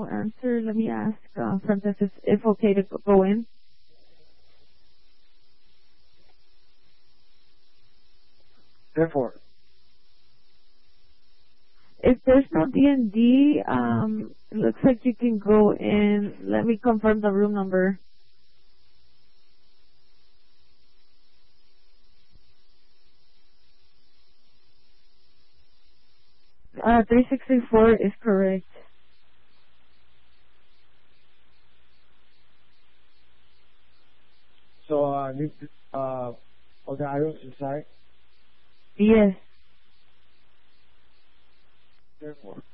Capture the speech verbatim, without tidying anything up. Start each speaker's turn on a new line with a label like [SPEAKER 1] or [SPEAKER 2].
[SPEAKER 1] answer. Let me ask uh, Francis if, if okay to go in.
[SPEAKER 2] Therefore,
[SPEAKER 1] if there's no D and D, um, it looks like you can go in. Let me confirm the room number. Uh, three sixty-four is correct.
[SPEAKER 2] so uh, need to, uh, okay, I don't inside.
[SPEAKER 1] Yes.
[SPEAKER 2] Therefore.